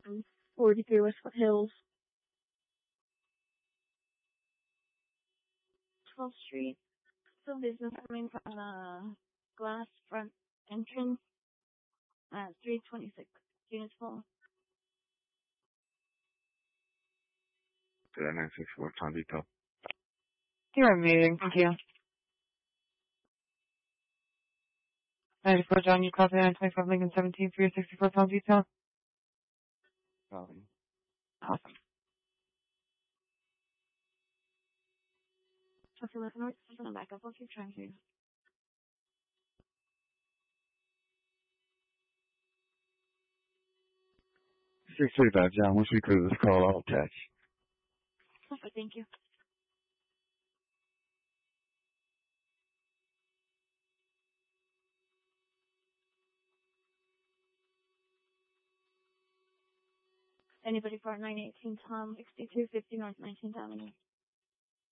43 Westwood Hills. 12th Street. So business coming from the glass front entrance at 326 units full. To that 964 Tom Depot. You're amazing. Thank you. 94 John, you copy 925 Lincoln 17 for your 64 pound detail? Awesome. So if you're looking north, I'm going to back up. I'll keep trying to. 635 John, once we clear this call, I'll attach. Okay, thank you. Anybody for 918 Tom, 6250 North 19th Avenue.